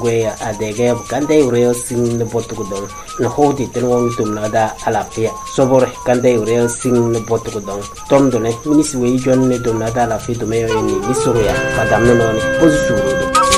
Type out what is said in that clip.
Where a dege kande real sing the botugudong na hodi tenwong tumnada alapia sobor kande real sing the botugudong tom done minis we jon ne tumnada alafi tumeyo ni misuya padamno ni pozisuru